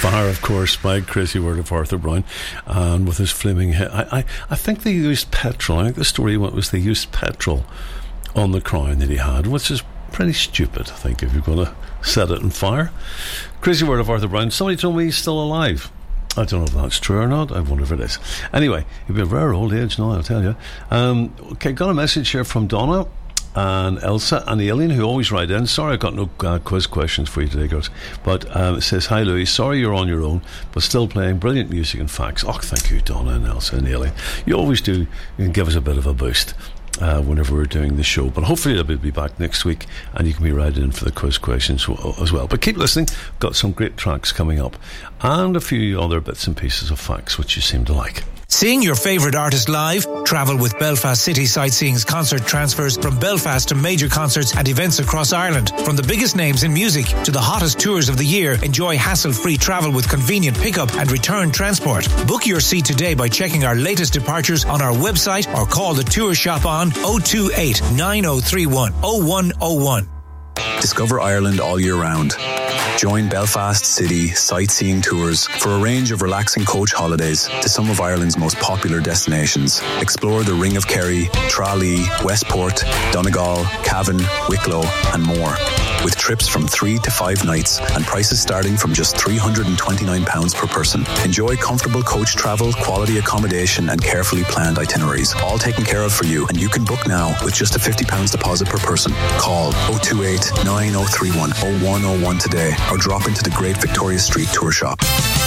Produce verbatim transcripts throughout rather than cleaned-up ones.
Fire, of course, by Crazy World of Arthur Brown, and with his flaming head. I, I, I think they used petrol. I think the story went was they used petrol on the crown that he had, which is pretty stupid, I think, if you're going to set it on fire. Crazy World of Arthur Brown. Somebody told me he's still alive. I don't know if that's true or not. I wonder if it is. Anyway, he'd be a rare old age now, I'll tell you. Um, okay, got a message here from Donna and Elsa and Aileen, who always write in. Sorry I got no uh, quiz questions for you today, girls, but um, it says, hi Louis, sorry you're on your own but still playing brilliant music and facts. Oh, thank you, Donna and Elsa and Aileen. You always do and give us a bit of a boost uh, whenever we're doing the show, but hopefully they'll be back next week and you can be writing in for the quiz questions as well. But keep listening, got some great tracks coming up and a few other bits and pieces of facts which you seem to like. Seeing your favourite artist live? Travel with Belfast City Sightseeing's concert transfers from Belfast to major concerts and events across Ireland. From the biggest names in music to the hottest tours of the year, enjoy hassle-free travel with convenient pickup and return transport. Book your seat today by checking our latest departures on our website or call the tour shop on oh two eight, nine oh three one, oh one oh one. Discover Ireland all year round. Join Belfast City Sightseeing Tours for a range of relaxing coach holidays to some of Ireland's most popular destinations. Explore the Ring of Kerry, Tralee, Westport, Donegal, Cavan, Wicklow and more. With trips from three to five nights and prices starting from just three hundred twenty-nine pounds per person. Enjoy comfortable coach travel, quality accommodation and carefully planned itineraries. All taken care of for you, and you can book now with just a fifty pounds deposit per person. Call oh two eight, nine oh three one, oh one oh one today or drop into the Great Victoria Street Tour Shop.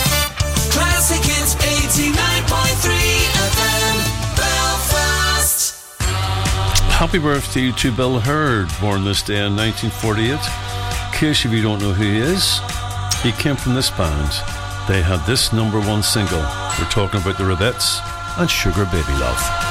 Classic Hits eighty-nine point three F M Belfast. Happy birthday to Bill Hurd, born this day in nineteen forty-eight. In case if you don't know who he is, he came from this band. They had this number one single. We're talking about the Robettes and Sugar Baby Love.